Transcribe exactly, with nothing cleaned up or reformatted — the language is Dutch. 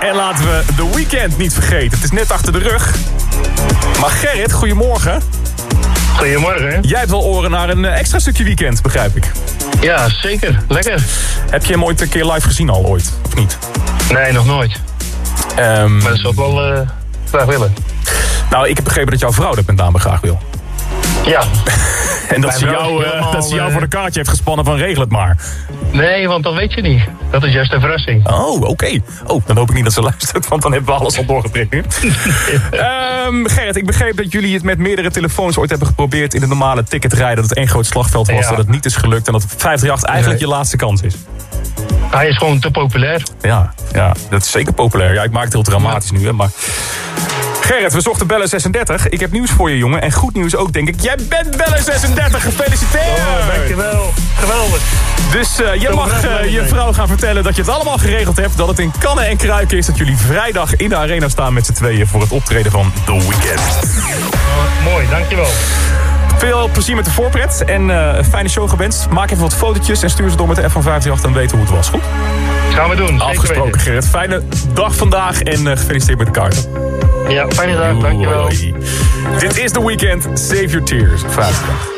En laten we The Weeknd niet vergeten. Het is net achter de rug. Maar Gerrit, goedemorgen. Goedemorgen. Jij hebt wel oren naar een extra stukje weekend, begrijp ik. Ja, zeker. Lekker. Heb je hem ooit een keer live gezien al ooit, of niet? Nee, nog nooit. Um, maar dat zou ik wel uh, graag willen. Nou, ik heb begrepen dat jouw vrouw dat met name graag wil. Ja. En dat ze, jou, uh, helemaal, dat ze jou voor de kaartje heeft gespannen van regel het maar. Nee, want dat weet je niet. Dat is juist een verrassing. Oh, oké. Okay. Oh, dan hoop ik niet dat ze luistert, want dan hebben we alles al doorgeprikt. um, Gerrit, ik begreep dat jullie het met meerdere telefoons ooit hebben geprobeerd in de normale ticketrijden. Dat het één groot slagveld was, ja. Dat het niet is gelukt en dat vijfhonderdachttien eigenlijk nee. je laatste kans is. Hij is gewoon te populair. Ja, ja, dat is zeker populair. Ja, ik maak het heel dramatisch ja. nu, hè, maar... Gerrit, we zochten Bellen zesendertig. Ik heb nieuws voor je, jongen. En goed nieuws ook, denk ik. Jij bent Bellen zesendertig. Gefeliciteerd! Oh, dankjewel. Geweldig. Dus uh, je mag uh, je vrouw gaan vertellen dat je het allemaal geregeld hebt. Dat het in kannen en kruiken is dat jullie vrijdag in de arena staan met z'n tweeën voor het optreden van The Weeknd. Oh, mooi, dankjewel. Veel plezier met de voorpret en uh, een fijne show gewenst. Maak even wat fotootjes en stuur ze door met de F van vijfhonderdachttien en weten hoe het was. Goed? Gaan we doen. Afgesproken, weten. Gerrit. Fijne dag vandaag en uh, gefeliciteerd met de kaarten. Ja, fijne dag. Dankjewel. Dit is The Weeknd. Save your tears. vrijdag.